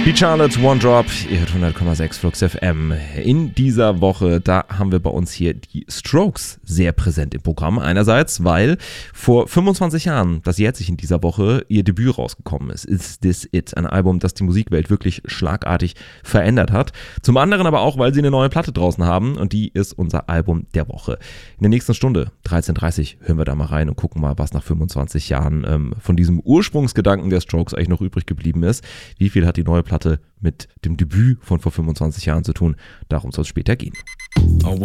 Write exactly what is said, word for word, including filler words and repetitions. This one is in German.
Beat Charlotte, One Drop, ihr hört hundert Komma sechs Flux F M. In dieser Woche, da haben wir bei uns hier die Strokes sehr präsent im Programm. Einerseits, weil vor fünfundzwanzig Jahren, das jährt sich in dieser Woche, ihr Debüt rausgekommen ist. Is This It? Ein Album, das die Musikwelt wirklich schlagartig verändert hat. Zum anderen aber auch, weil sie eine neue Platte draußen haben und die ist unser Album der Woche. In der nächsten Stunde, dreizehn Uhr dreißig, hören wir da mal rein und gucken mal, was nach fünfundzwanzig Jahren ähm, von diesem Ursprungsgedanken der Strokes eigentlich noch übrig geblieben ist. Wie viel hat die neue Platte mit dem Debüt von vor fünfundzwanzig Jahren zu tun? Darum soll es später gehen. Oh,